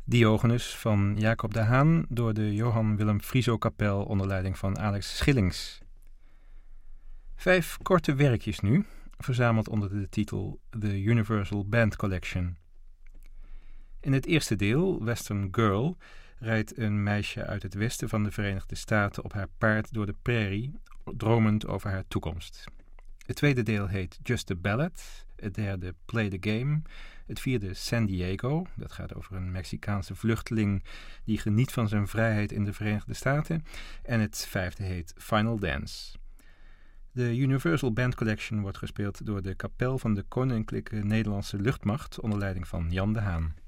Diogenes van Jacob de Haan door de Johan Willem Frieso Kapel onder leiding van Alex Schillings. 5 korte werkjes nu, verzameld onder de titel The Universal Band Collection. In het eerste deel, Western Girl, rijdt een meisje uit het westen van de Verenigde Staten op haar paard door de prairie, dromend over haar toekomst. Het tweede deel heet Just a Ballad, het derde Play the Game, het vierde San Diego, dat gaat over een Mexicaanse vluchteling die geniet van zijn vrijheid in de Verenigde Staten, en het vijfde heet Final Dance. De Universal Band Collection wordt gespeeld door de kapel van de Koninklijke Nederlandse Luchtmacht onder leiding van Jan de Haan.